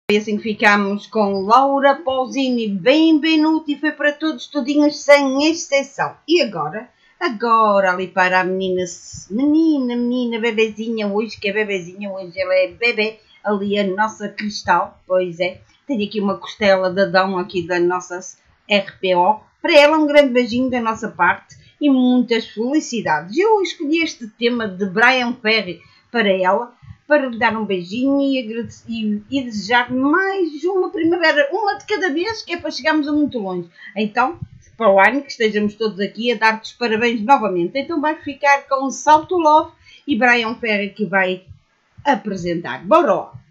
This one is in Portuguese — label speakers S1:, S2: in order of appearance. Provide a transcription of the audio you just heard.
S1: Foi assim que ficamos com Laura Pausini, Benvenuti, foi para todos, tudinhos, sem exceção. E agora ali para a menina, bebezinha hoje, que é bebezinha hoje, ela é bebê, ali a nossa Cristal, pois é. Tenho aqui uma costela de Adão aqui da nossa RPO. Para ela um grande beijinho da nossa parte e muitas felicidades. Eu escolhi este tema de Bryan Ferry para ela, para lhe dar um beijinho e desejar mais uma primavera, uma de cada vez, que é para chegarmos a muito longe. Então, para o ano, que estejamos todos aqui a dar-te os parabéns novamente. Então vai ficar com Salto Love e Bryan Ferry que vai apresentar. Bora lá!